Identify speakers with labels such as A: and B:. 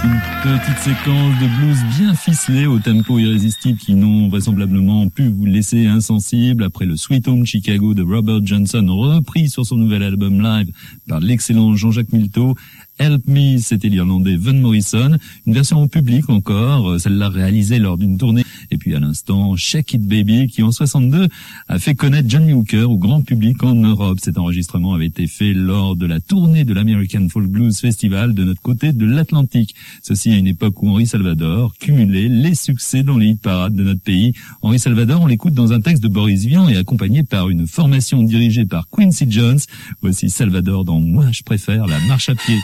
A: Une petite séquence de blues bien ficelée au tempo irrésistible qui n'ont vraisemblablement pu vous laisser insensible après le Sweet Home Chicago de Robert Johnson, repris sur son nouvel album live par l'excellent Jean-Jacques Milteau. Help Me, c'était l'Irlandais Van Morrison. Une version en public encore, celle-là réalisée lors d'une tournée. Et puis à l'instant, Shake It Baby, qui en 62 a fait connaître Johnny Hooker au grand public en Europe. Cet enregistrement avait été fait lors de la tournée de l'American Folk Blues Festival de notre côté de l'Atlantique. Ceci à une époque où Henri Salvador cumulait les succès dans les hit-parades de notre pays. Henri Salvador, on l'écoute dans un texte de Boris Vian et accompagné par une formation dirigée par Quincy Jones. Voici Salvador dans Moi je préfère la marche à pied.